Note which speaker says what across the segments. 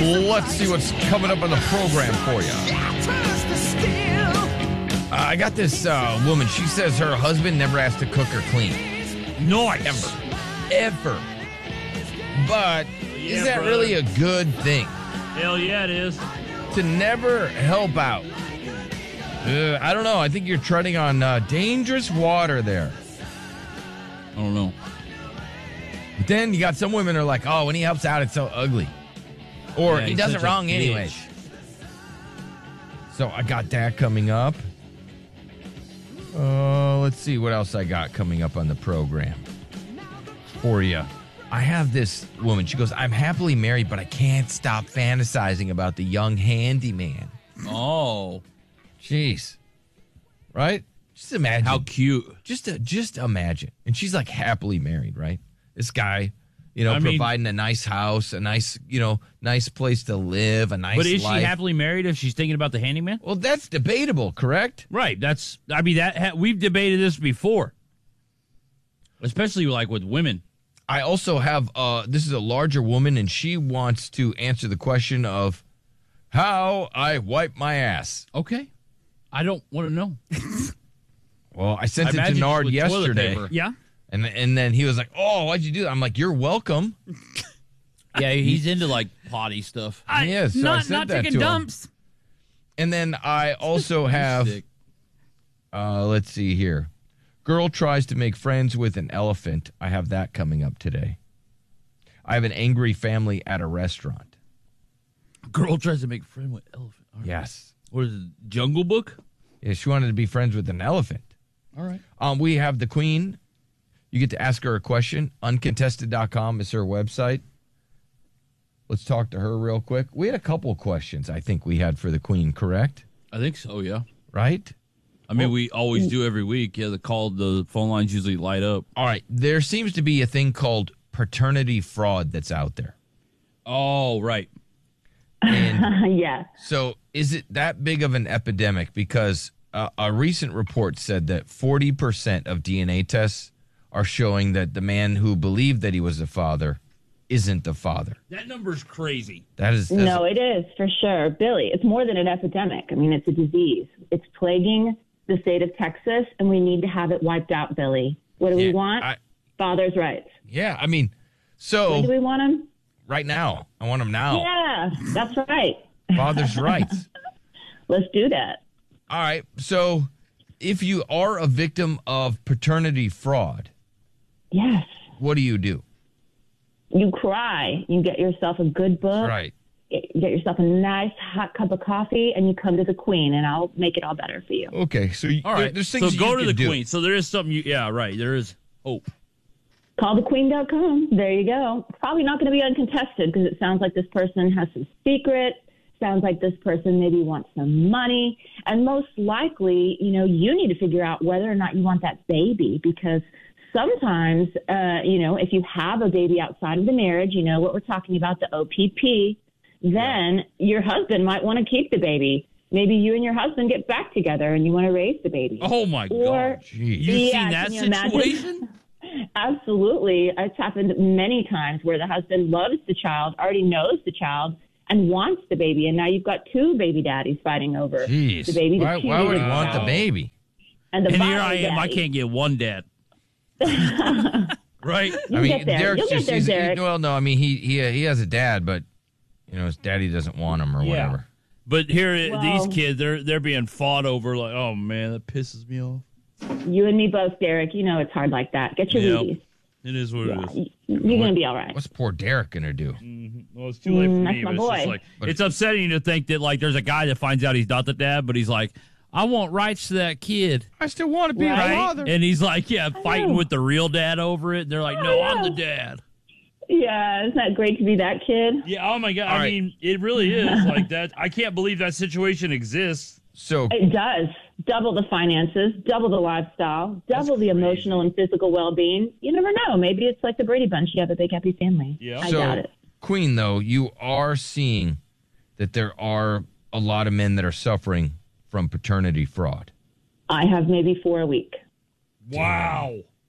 Speaker 1: Let's see what's coming up on the program for you. I got this woman. She says her husband never has to cook or clean.
Speaker 2: Nice.
Speaker 1: Ever. But is that really a good thing?
Speaker 2: Hell yeah, it is.
Speaker 1: To never help out. I don't know. I think you're treading on dangerous water there.
Speaker 2: I don't know.
Speaker 1: But then you got some women who are like, oh, when he helps out, it's so ugly. Or he does it wrong anyway. So I got that coming up. Let's see what else I got coming up on the program for you. I have this woman. She goes, I'm happily married, but I can't stop fantasizing about the young handyman.
Speaker 2: Oh.
Speaker 1: Jeez. Right? Just imagine.
Speaker 2: How cute.
Speaker 1: Just imagine. And she's like happily married, right? This guy, providing a nice house, a nice, nice place to live, a nice life.
Speaker 2: But is she happily married if she's thinking about the handyman?
Speaker 1: Well, that's debatable, correct?
Speaker 2: Right. We've debated this before. Especially like with women.
Speaker 1: I also have, this is a larger woman, and she wants to answer the question of how I wipe my ass.
Speaker 2: Okay. I don't want to know.
Speaker 1: Well, I sent it to Nard yesterday.
Speaker 2: Yeah.
Speaker 1: And then he was like, oh, why'd you do that? I'm like, you're welcome.
Speaker 2: Yeah, he's into like potty stuff.
Speaker 1: So I sent that taking
Speaker 3: dumps.
Speaker 1: Him. And then I also have, let's see here. Girl tries to make friends with an elephant. I have that coming up today. I have an angry family at a restaurant.
Speaker 2: Girl tries to make friends with elephant. Right.
Speaker 1: Yes.
Speaker 2: What is it, Jungle Book?
Speaker 1: Yeah, she wanted to be friends with an elephant.
Speaker 2: All right.
Speaker 1: We have the Queen. You get to ask her a question. Uncontested.com is her website. Let's talk to her real quick. We had a couple of questions I think we had for the Queen, correct?
Speaker 2: I think so, yeah.
Speaker 1: Right?
Speaker 2: I mean, we always do every week. Yeah, the phone lines usually light up.
Speaker 1: All right. There seems to be a thing called paternity fraud that's out there.
Speaker 2: Oh, right.
Speaker 1: And
Speaker 3: yeah.
Speaker 1: So is it that big of an epidemic? Because a recent report said that 40% of DNA tests are showing that the man who believed that he was the father isn't the father.
Speaker 2: That number's crazy.
Speaker 3: No, it is for sure. Billy, it's more than an epidemic. I mean, it's a disease. It's plaguing the state of Texas, and we need to have it wiped out, Billy. What do we want? Father's rights.
Speaker 1: Yeah, I mean, so...
Speaker 3: When do we want them?
Speaker 1: Right now. I want them now.
Speaker 3: Yeah, that's right.
Speaker 1: Father's rights.
Speaker 3: Let's do that.
Speaker 1: All right, so if you are a victim of paternity fraud...
Speaker 3: Yes.
Speaker 1: What do?
Speaker 3: You cry. You get yourself a good book.
Speaker 1: Right.
Speaker 3: Get yourself a nice hot cup of coffee, and you come to the Queen, and I'll make it all better for you.
Speaker 1: Okay, so
Speaker 2: all right.
Speaker 1: There's things
Speaker 2: so go to the
Speaker 1: do.
Speaker 2: Queen. So there is something. There is hope.
Speaker 3: Callthequeen.com. There you go. Probably not going to be uncontested because it sounds like this person has some secret. Sounds like this person maybe wants some money, and most likely, you need to figure out whether or not you want that baby because. Sometimes, if you have a baby outside of the marriage, what we're talking about, the OPP, then your husband might want to keep the baby. Maybe you and your husband get back together and you want to raise the baby.
Speaker 2: Oh, my God. You've seen that situation?
Speaker 3: Absolutely. It's happened many times where the husband loves the child, already knows the child, and wants the baby. And now you've got two baby daddies fighting over the baby.
Speaker 1: Why would he want the baby?
Speaker 3: And
Speaker 2: here I am. I can't get one dad. Right?
Speaker 1: Derek's Derek. Well, no, I mean, he has a dad, but, his daddy doesn't want him or whatever.
Speaker 2: But these kids, they're being fought over like, oh, man, that pisses me off.
Speaker 3: You and me both, Derek. It's hard like that. Get your babies.
Speaker 2: It is what it is.
Speaker 3: You're going to be all right.
Speaker 1: What's poor Derek going to do?
Speaker 2: Mm-hmm. Well, it's too late for me.
Speaker 3: That's my boy.
Speaker 2: It's upsetting to think that, there's a guy that finds out he's not the dad, but he's like, I want rights to that kid.
Speaker 1: I still want to be a father.
Speaker 2: And he's like, fighting with the real dad over it. And they're like, no, I'm the dad.
Speaker 3: Yeah, isn't that great to be that kid?
Speaker 2: Yeah, oh my God. I mean, it really is like that. I can't believe that situation exists.
Speaker 1: So
Speaker 3: it does. Double the finances, double the lifestyle, double the emotional and physical well-being. You never know. Maybe it's like the Brady Bunch. You have a big, happy family.
Speaker 2: Yeah.
Speaker 3: I doubt it.
Speaker 1: Queen, though, you are seeing that there are a lot of men that are suffering from paternity fraud.
Speaker 3: I have maybe 4 a week.
Speaker 2: Wow.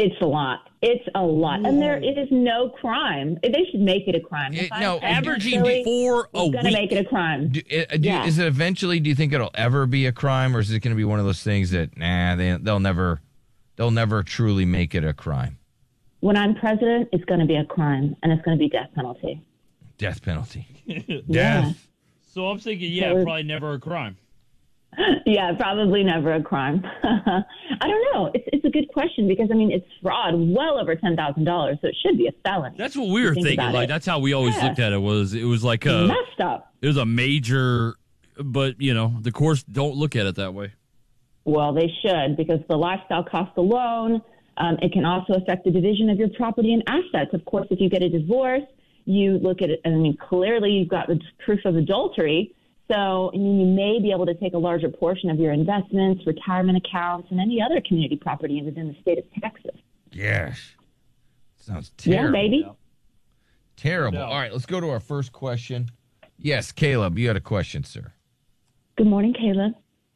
Speaker 3: It's a lot. It's a lot. And it is no crime. They should make it a crime.
Speaker 2: Averaging 4 a week.
Speaker 3: Going to make it a crime.
Speaker 1: Is it eventually, do you think it'll ever be a crime, or is it going to be one of those things that, they'll never truly make it a crime?
Speaker 3: When I'm president, it's going to be a crime, and it's going to be death penalty.
Speaker 1: Death penalty.
Speaker 3: Yeah.
Speaker 2: So I'm thinking, probably never a crime.
Speaker 3: Yeah, probably never a crime. I don't know. It's a good question because, it's fraud well over $10,000, so it should be a felony.
Speaker 2: That's what we were thinking. Like, that's how we always looked at it. It was like
Speaker 3: messed up.
Speaker 2: It was a major, but, the courts don't look at it that way.
Speaker 3: Well, they should, because the lifestyle cost alone, it can also affect the division of your property and assets. Of course, if you get a divorce, you look at it, clearly you've got the proof of adultery. So, you may be able to take a larger portion of your investments, retirement accounts, and any other community property within the state of Texas.
Speaker 1: Yes. Sounds terrible.
Speaker 3: Yeah, baby.
Speaker 1: Terrible. All right, let's go to our first question. Yes, Caleb, you had a question, sir.
Speaker 3: Good morning, Caleb.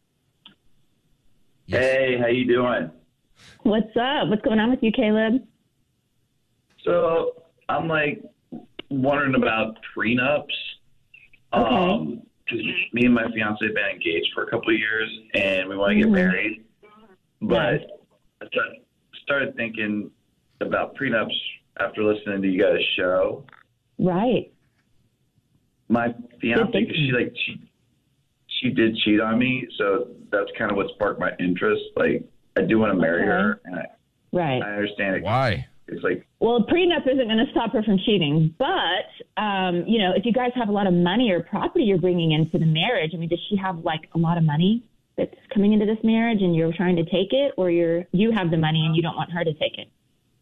Speaker 4: Yes. Hey, how you doing?
Speaker 3: What's up? What's going on with you, Caleb?
Speaker 4: So, I'm wondering about prenups.
Speaker 3: Okay.
Speaker 4: Because me and my fiance have been engaged for a couple of years, and we want to get married. But I started thinking about prenups after listening to you guys' show.
Speaker 3: Right.
Speaker 4: My fiance, she did cheat on me, so that's kind of what sparked my interest. I do want to marry her, and I understand it.
Speaker 1: Why?
Speaker 4: It's
Speaker 3: well, a prenup isn't going to stop her from cheating, but if you guys have a lot of money or property you're bringing into the marriage, does she have a lot of money that's coming into this marriage, and you're trying to take it, or you have the money and you don't want her to take it?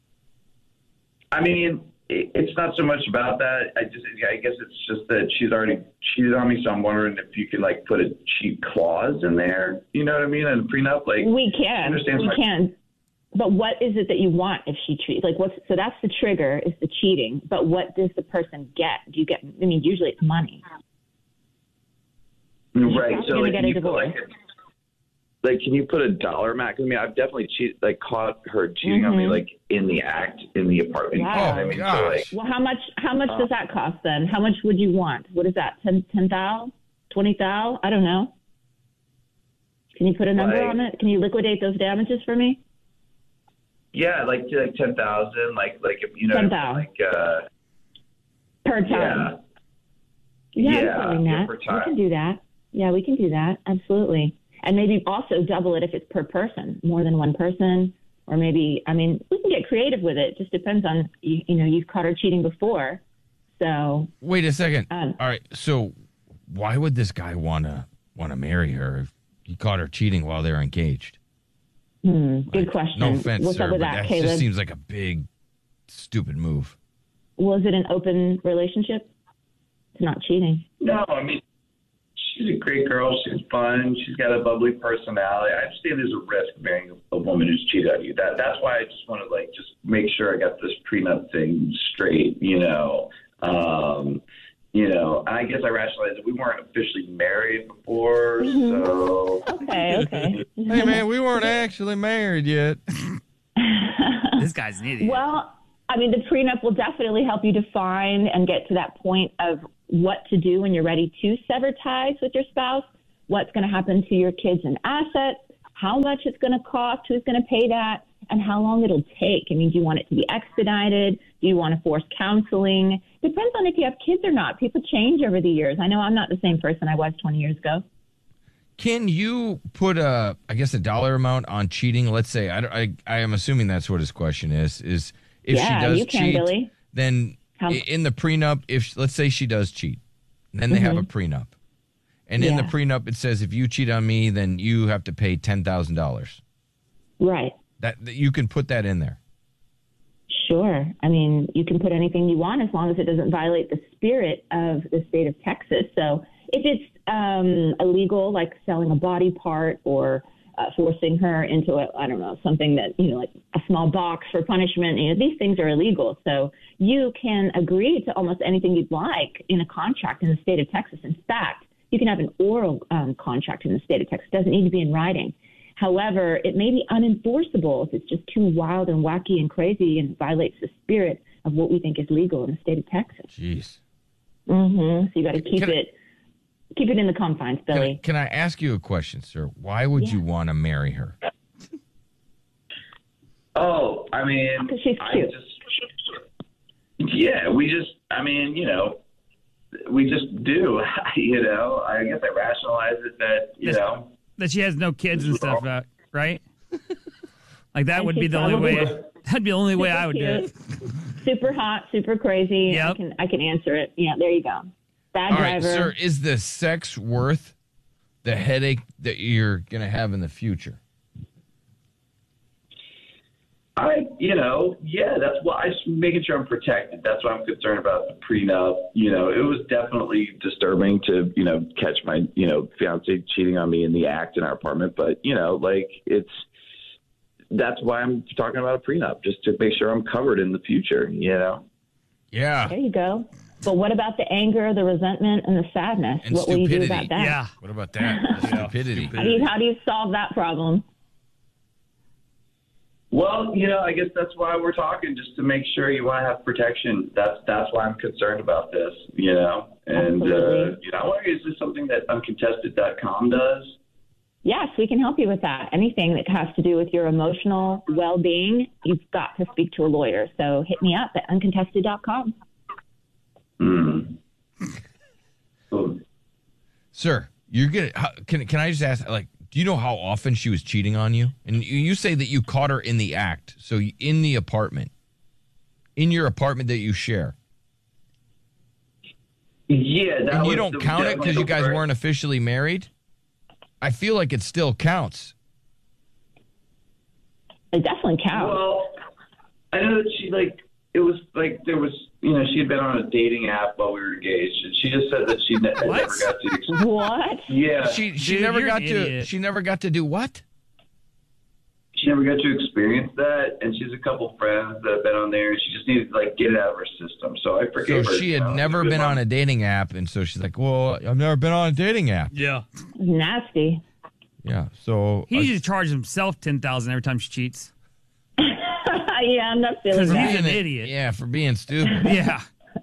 Speaker 4: It's not so much about that. I guess it's just that she's already cheated on me, so I'm wondering if you could put a cheat clause in there. You know what I mean? In a prenup,
Speaker 3: we can. But what is it that you want if she cheats? So that's the trigger, is the cheating. But what does the person get? Do you get? Usually it's money.
Speaker 4: Right. So
Speaker 3: get a divorce.
Speaker 4: Can you put a dollar amount? I've definitely caught her cheating on me, in the act, in the apartment.
Speaker 3: Wow.
Speaker 4: You know what I mean?
Speaker 3: So, well, how much does that cost then? How much would you want? What is that? 10,000, 20,000? I don't know. Can you put a number on it? Can you liquidate those damages for me?
Speaker 4: Yeah, 10,000, if
Speaker 3: 10,000 per time.
Speaker 4: Yeah,
Speaker 3: per time. We can do that. Yeah, we can do that. Absolutely. And maybe also double it if it's per person, more than one person, or maybe we can get creative with it. It just depends on you've caught her cheating before, so.
Speaker 1: Wait a second. All right, so why would this guy want to marry her if he caught her cheating while they're engaged?
Speaker 3: Good question.
Speaker 1: No offense,
Speaker 3: What's
Speaker 1: sir,
Speaker 3: up with
Speaker 1: but
Speaker 3: that,
Speaker 1: that
Speaker 3: Caleb?
Speaker 1: just seems like a big, stupid move.
Speaker 3: Was it an open relationship? It's not cheating.
Speaker 4: No, she's a great girl. She's fun. She's got a bubbly personality. I understand there's a risk marrying a woman who's cheated on you. That's why I just want to just make sure I got this prenup thing straight. I guess I rationalized that we weren't officially married before, so.
Speaker 3: Okay.
Speaker 1: Hey, man, we weren't actually married yet.
Speaker 2: This guy's an idiot.
Speaker 3: Well, the prenup will definitely help you define and get to that point of what to do when you're ready to sever ties with your spouse, what's going to happen to your kids and assets, how much it's going to cost, who's going to pay that, and how long it'll take. Do you want it to be expedited? Do you want to force counseling? Depends on if you have kids or not. People change over the years. I know I'm not the same person I was 20 years ago.
Speaker 1: Can you put a dollar amount on cheating? Let's say, I am assuming that's what his question is if she does
Speaker 3: you can,
Speaker 1: cheat,
Speaker 3: Billy.
Speaker 1: then in the prenup, let's say she does cheat, then they have a prenup. And in the prenup, it says, if you cheat on me, then you have to pay $10,000.
Speaker 3: Right.
Speaker 1: That you can put that in there.
Speaker 3: Sure. You can put anything you want as long as it doesn't violate the spirit of the state of Texas. So if it's illegal, like selling a body part or forcing her into something that, like a small box for punishment, these things are illegal. So you can agree to almost anything you'd like in a contract in the state of Texas. In fact, you can have an oral contract in the state of Texas. It doesn't need to be in writing. However, it may be unenforceable if it's just too wild and wacky and crazy and violates the spirit of what we think is legal in the state of Texas.
Speaker 1: Jeez.
Speaker 3: So you got to keep it in the confines, Billy.
Speaker 1: Can I ask you a question, sir? Why would you want to marry her?
Speaker 4: Oh, I mean,
Speaker 3: Because she's cute.
Speaker 4: We just do, I guess I rationalize it that,
Speaker 2: that she has no kids and stuff, right? Like that would be the only way. That'd be the only way I would do it.
Speaker 3: Super hot, super crazy.
Speaker 2: Yep.
Speaker 3: I can answer it. Yeah, there you go. Bad
Speaker 1: All right,
Speaker 3: driver.
Speaker 1: sir, is the sex worth the headache that you're going to have in the future?
Speaker 4: That's why I'm just making sure I'm protected. That's why I'm concerned about the prenup. It was definitely disturbing to, catch my, fiance cheating on me in the act in our apartment. But, that's why I'm talking about a prenup, just to make sure I'm covered in the future,
Speaker 1: Yeah.
Speaker 3: There you go. But what about the anger, the resentment, and the sadness?
Speaker 1: And
Speaker 3: what will you do
Speaker 1: stupidity.
Speaker 3: about that?
Speaker 2: Yeah.
Speaker 1: What about that? The stupidity.
Speaker 3: How do you solve that problem?
Speaker 4: Well, I guess that's why we're talking, just to make sure you want to have protection. That's why I'm concerned about this, And,
Speaker 3: Absolutely.
Speaker 4: I wonder, is this something that uncontested.com does?
Speaker 3: Yes, we can help you with that. Anything that has to do with your emotional well-being, you've got to speak to a lawyer. So hit me up at uncontested.com.
Speaker 1: Sir, you're going to can I just ask, do you know how often she was cheating on you? And you say that you caught her in the act. So in the apartment, in your apartment that you share.
Speaker 4: Yeah.
Speaker 1: And you don't count it because you guys weren't officially married? I feel like it still counts.
Speaker 3: It definitely counts.
Speaker 4: Well, I know that she she had been on a dating app while we were engaged, and she just said that she never got to.
Speaker 3: What?
Speaker 4: Yeah,
Speaker 1: She never got to. She never got to do what?
Speaker 4: She never got to experience that, and she has a couple friends that have been on there, and she just needed to get it out of her system. So I forgave
Speaker 1: So
Speaker 4: her.
Speaker 1: she had never been on a dating app, and so she's like, "Well, I've never been on a dating app."
Speaker 2: Yeah.
Speaker 3: Nasty.
Speaker 1: Yeah. So
Speaker 2: He usually charges himself $10,000 every time she cheats.
Speaker 3: Yeah, I'm not feeling
Speaker 2: Because
Speaker 3: that.
Speaker 2: he's an idiot.
Speaker 1: Yeah, for being stupid.
Speaker 2: Yeah.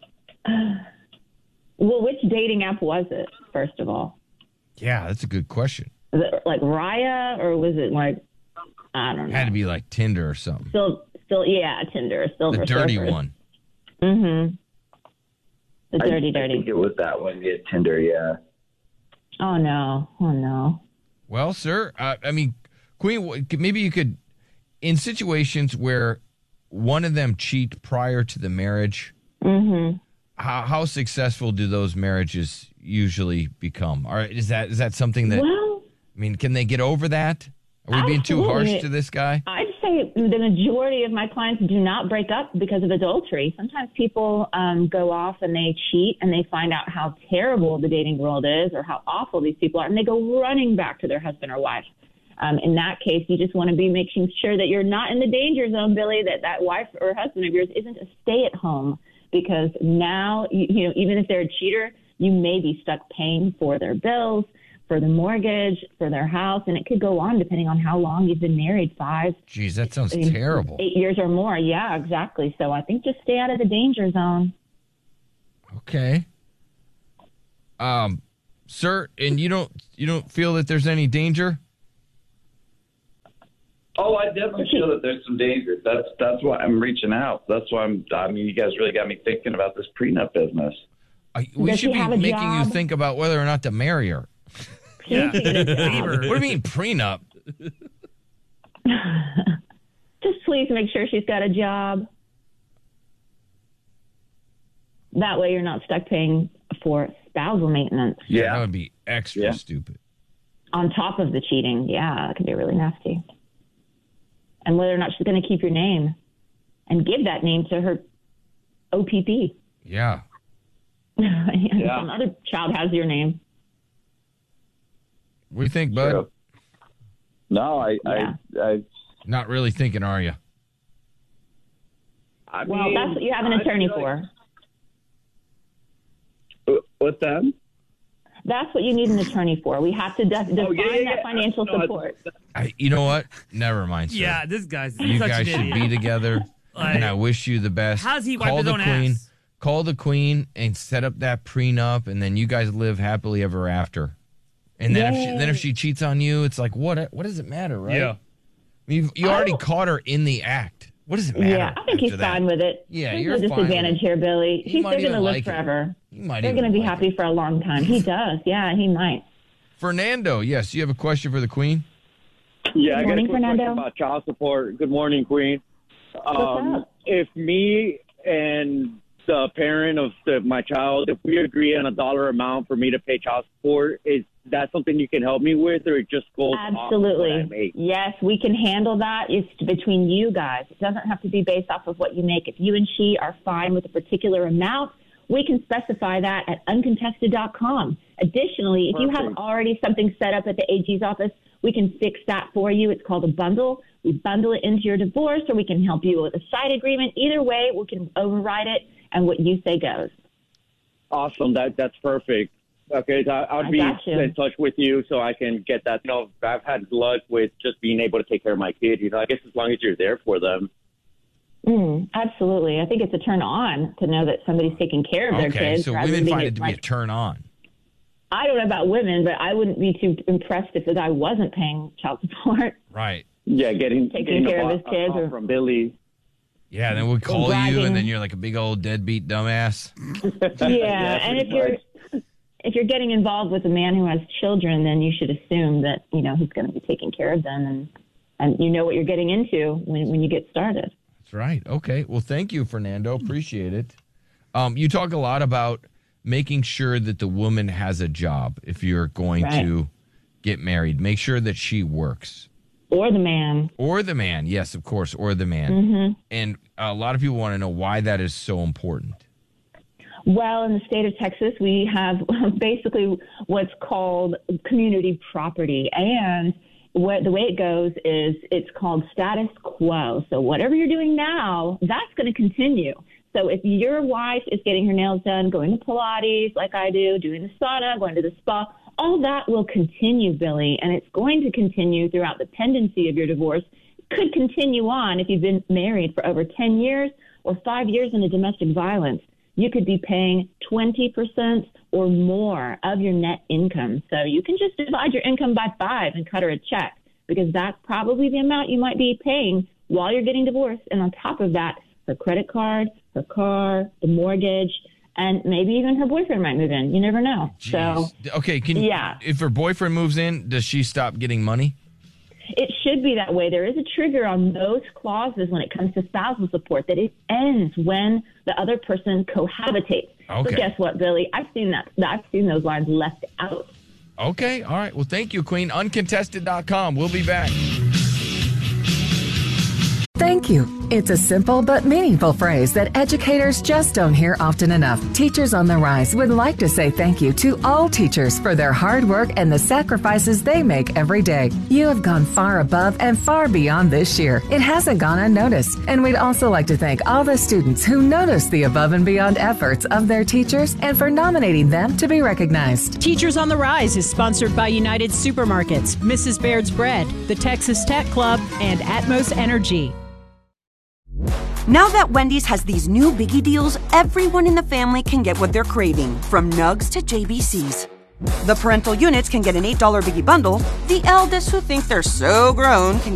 Speaker 3: Well, which dating app was it, first of all?
Speaker 1: Yeah, that's a good question.
Speaker 3: Was it like Raya, or was it I don't know.
Speaker 1: Had to be like Tinder or something.
Speaker 3: Still, yeah, Tinder, Silver
Speaker 1: The dirty
Speaker 3: Surfers.
Speaker 1: one.
Speaker 3: Mm-hmm. The
Speaker 4: I
Speaker 3: dirty.
Speaker 4: think it was that one. Yeah, Tinder. Yeah.
Speaker 3: Oh no.
Speaker 1: Well, sir, Queen, maybe you could, in situations where one of them cheat prior to the marriage, how successful do those marriages usually become? Or is that something that,
Speaker 3: Well,
Speaker 1: can they get over that? Are we being too harsh
Speaker 3: absolutely.
Speaker 1: to this guy?
Speaker 3: I'd say the majority of my clients do not break up because of adultery. Sometimes people go off and they cheat and they find out how terrible the dating world is or how awful these people are, and they go running back to their husband or wife. In that case, you just want to be making sure that you're not in the danger zone, Billy, that wife or husband of yours isn't a stay-at-home, because now, even if they're a cheater, you may be stuck paying for their bills, for the mortgage, for their house, and it could go on depending on how long you've been married, 5.
Speaker 1: Jeez, that sounds terrible.
Speaker 3: 8 years or more. Yeah, exactly. So I think just stay out of the danger zone.
Speaker 1: Okay. Sir, and you don't feel that there's any danger?
Speaker 4: Oh, I definitely feel that there's some danger. That's why I'm reaching out. That's why you guys really got me thinking about this prenup business.
Speaker 1: We
Speaker 3: Does
Speaker 1: should
Speaker 3: he
Speaker 1: be
Speaker 3: have a
Speaker 1: making you
Speaker 3: job?
Speaker 1: think about whether or not to marry her.
Speaker 2: Yeah.
Speaker 1: What do you mean prenup?
Speaker 3: Just please make sure she's got a job. That way you're not stuck paying for spousal maintenance
Speaker 1: That would be extra stupid.
Speaker 3: on top of the cheating. Yeah, that could be really nasty. And whether or not she's going to keep your name and give that name to her OPP.
Speaker 1: Yeah.
Speaker 3: Some other child has your name.
Speaker 1: What do you think, bud?
Speaker 4: True. No, I
Speaker 1: Not really thinking, are you?
Speaker 3: Well, that's what you have an attorney for.
Speaker 4: What's that?
Speaker 3: That's what you need an attorney for. We have to define that financial support.
Speaker 1: You know what? Never mind, sir.
Speaker 2: Yeah, this guy's
Speaker 1: You
Speaker 2: such
Speaker 1: guys
Speaker 2: an
Speaker 1: should
Speaker 2: idiot.
Speaker 1: be together, and I wish you the best.
Speaker 2: How's he wipe
Speaker 1: Call
Speaker 2: his
Speaker 1: the
Speaker 2: own
Speaker 1: queen.
Speaker 2: ass?
Speaker 1: Call the queen and set up that prenup, and then you guys live happily ever after. And then if she cheats on you, it's like what does it matter, right?
Speaker 2: Yeah.
Speaker 1: You already caught her in the act. What does it matter?
Speaker 3: Yeah, I think he's fine with it.
Speaker 1: Yeah,
Speaker 3: There's
Speaker 1: you're
Speaker 3: no
Speaker 1: fine
Speaker 3: disadvantage here, Billy.
Speaker 1: He might
Speaker 3: They're going to
Speaker 1: even
Speaker 3: live
Speaker 1: like it.
Speaker 3: forever.
Speaker 1: He might
Speaker 3: They're
Speaker 1: even
Speaker 3: going to be
Speaker 1: like
Speaker 3: happy
Speaker 1: it.
Speaker 3: for a long time. He does. Yeah, he might.
Speaker 1: Fernando, yes, you have a question for the queen?
Speaker 5: Yeah, I got a
Speaker 3: morning,
Speaker 5: quick
Speaker 3: Fernando.
Speaker 5: question about child support. Good morning, Queen.
Speaker 3: What's up?
Speaker 5: If me and the parent of my child, if we agree on a dollar amount for me to pay child support, is that something you can help me with, or it just goes off what I
Speaker 3: Absolutely.
Speaker 5: make?
Speaker 3: Yes, we can handle that. It's between you guys. It doesn't have to be based off of what you make. If you and she are fine with a particular amount, we can specify that at uncontested.com. Additionally, if you have already something set up at the AG's office, we can fix that for you. It's called a bundle. We bundle it into your divorce, or we can help you with a side agreement. Either way, we can override it, and what you say goes.
Speaker 5: Awesome. That's perfect. Okay, so I'll be in touch with you so I can get that. You know, I've had luck with just being able to take care of my kids. You know, I guess as long as you're there for them.
Speaker 3: Absolutely. I think it's a turn on to know that somebody's taking care of their kids.
Speaker 1: So women find it to be a turn on.
Speaker 3: I don't know about women, but I wouldn't be too impressed if the guy wasn't paying child support.
Speaker 1: Right.
Speaker 5: Yeah, taking
Speaker 3: care of his kids
Speaker 5: from Billy.
Speaker 1: Yeah, then we'll call you, and then you're like a big old deadbeat dumbass.
Speaker 3: Yeah, and if you're getting involved with a man who has children, then you should assume that he's going to be taking care of them, and you know what you're getting into when you get started.
Speaker 1: That's right. Okay. Well, thank you, Fernando. Appreciate it. You talk a lot about making sure that the woman has a job if you're going to get married. Make sure that she works.
Speaker 3: Or the man.
Speaker 1: Or the man. Yes, of course. Or the man.
Speaker 3: Mm-hmm.
Speaker 1: And a lot of people want to know why that is so important.
Speaker 3: Well, in the state of Texas, we have basically what's called community property. And the way it goes is it's called status quo. So whatever you're doing now, that's going to continue. So if your wife is getting her nails done, going to Pilates like I do, doing the sauna, going to the spa, all that will continue, Billy, and it's going to continue throughout the pendency of your divorce. It could continue on if you've been married for over 10 years or 5 years in a domestic violence. You could be paying 20% or more of your net income. So you can just divide your income by 5 and cut her a check, because that's probably the amount you might be paying while you're getting divorced. And on top of that, her credit card, her car, the mortgage, and maybe even her boyfriend might move in. You never know.
Speaker 1: Jeez. So, okay, if her boyfriend moves in, does she stop getting money?
Speaker 3: It should be that way. There is a trigger on those clauses when it comes to spousal support that it ends when the other person cohabitates.
Speaker 1: Okay.
Speaker 3: So guess what, Billy? I've seen that. I've seen those lines left out.
Speaker 1: Okay. All right. Well, thank you, Queen. Uncontested.com. We'll be back.
Speaker 6: Thank you. It's a simple but meaningful phrase that educators just don't hear often enough. Teachers on the Rise would like to say thank you to all teachers for their hard work and the sacrifices they make every day. You have gone far above and far beyond this year. It hasn't gone unnoticed. And we'd also like to thank all the students who noticed the above and beyond efforts of their teachers and for nominating them to be recognized.
Speaker 7: Teachers on the Rise is sponsored by United Supermarkets, Mrs. Baird's Bread, the Texas Tech Club, and Atmos Energy.
Speaker 8: Now that Wendy's has these new biggie deals, everyone in the family can get what they're craving, from nugs to JBCs. The parental units can get an $8 biggie bundle. The eldest who think they're so grown can